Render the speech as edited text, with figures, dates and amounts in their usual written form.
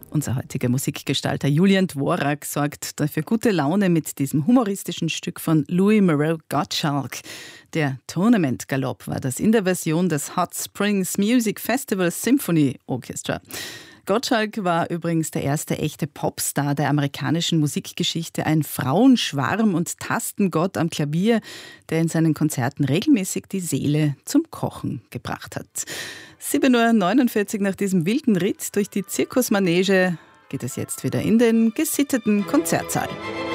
Unser heutiger Musikgestalter Julian Dvorak sorgt für gute Laune mit diesem humoristischen Stück von Louis Moreau Gottschalk. Der Tournament Galopp war das in der Version des Hot Springs Music Festival Symphony Orchestra. Gottschalk war übrigens der erste echte Popstar der amerikanischen Musikgeschichte, ein Frauenschwarm und Tastengott am Klavier, der in seinen Konzerten regelmäßig die Seele zum Kochen gebracht hat. 7:49 Uhr nach diesem wilden Ritt durch die Zirkusmanege geht es jetzt wieder in den gesitteten Konzertsaal.